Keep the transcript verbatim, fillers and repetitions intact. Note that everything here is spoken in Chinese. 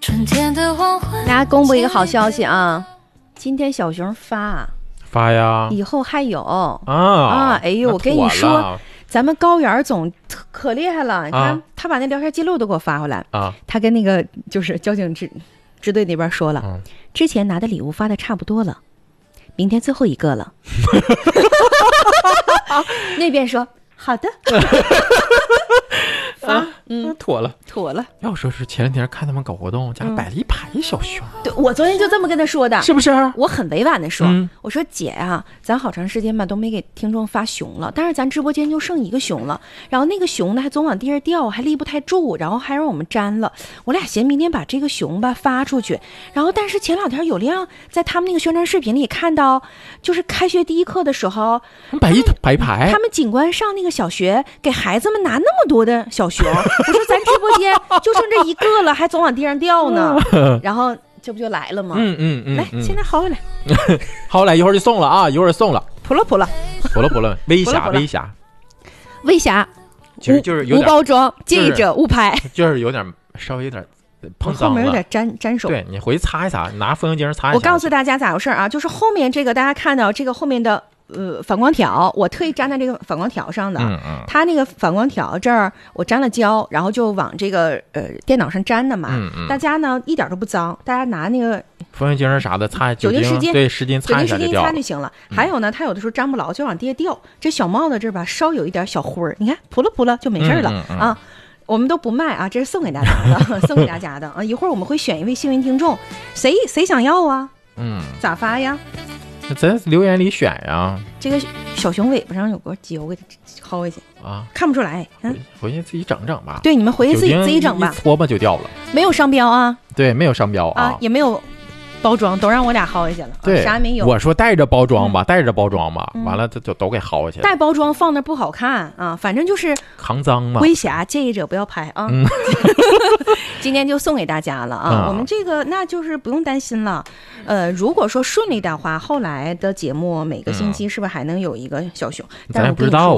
春天的黄昏。 大家公布一个好消息啊，今天小熊发发呀， 以后还有啊啊！ 哎呦，我跟你说，咱们高原总可厉害了，你看、啊、他把那聊天记录都给我发回来啊。 他跟那个就是交警支支队那边说了、嗯，之前拿的礼物发的差不多了，明天最后一个了。那边说好的。 啊，嗯，妥了， 妥了。 要说是前两天看他们搞活动，家摆了一排小熊、 嗯。对，我昨天就这么跟他说的， 是不是？ 我很委婉的说、 嗯， 我说姐啊，咱好长时间吧都没给听众发熊了，但是咱直播间就剩一个熊了，然后那个熊呢还总往地上掉，还立不太住，然后还让我们粘了。我俩寻明天把这个熊吧发出去，然后但是前两天有亮在他们那个宣传视频里看到，就是开学第一课的时候摆一摆排， 他们警官上那个小学给孩子们拿那么多的小熊。我说咱直播间就剩这一个了，还总往地上掉呢。然后这不就来了吗？ 嗯嗯嗯， 来，现在薅回来， 薅回来，一会儿就送了啊，一会儿送了， 扑了扑了， 扑了扑了，微侠微侠， 微侠， 其实就是有无包装，记者误拍， 就是有点稍微有点碰脏了， 后面有点沾沾手。 对，你回去擦一擦，拿风油精擦一擦。 我告诉大家咋回事啊？就是后面这个大家看到这个后面的。呃，反光条我特意粘在这个反光条上的， 嗯嗯， 它那个反光条这儿我粘了胶，然后就往这个呃电脑上粘的嘛。 嗯嗯， 大家呢一点都不脏，大家拿那个风油精啥的擦， 酒精湿巾， 对，湿巾擦一下就掉了。酒精湿巾擦就行了。嗯、还有呢，它有的时候粘不牢，就往地下掉。这小帽子这儿吧，稍有一点小灰儿，你看扑了扑了就没事了、 嗯嗯嗯、 啊。我们都不卖啊，这是送给大家的，送给大家的啊。一会儿我们会选一位幸运听众，谁谁想要啊？ 嗯， 咋发呀？ 在留言里选呀。 这个小熊尾巴上有个胶，我给它薅回去啊， 看不出来。嗯， 回去自己整整吧。 对，你们回去自己自己整吧。 搓吧就掉了， 没有商标啊。 对，没有商标啊， 啊也没有包装，都让我俩薅下去了。 对， 啥也没有。 我说带着包装吧，嗯、带着包装吧， 嗯、 完了就就都给薅下去了。 带包装放那不好看啊，反正就是扛脏嘛。 微侠介意者不要拍啊。嗯、今天就送给大家了啊、嗯，我们这个那就是不用担心了。呃，如果说顺利的话，后来的节目每个星期是不是还能有一个小熊？ 咱也不知道。